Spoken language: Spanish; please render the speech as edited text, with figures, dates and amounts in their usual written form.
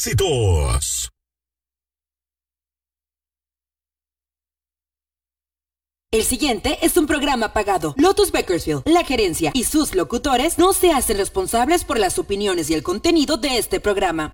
éxitos. El siguiente es un programa pagado. Lotus Bakersfield, la gerencia y sus locutores no se hacen responsables por las opiniones y el contenido de este programa.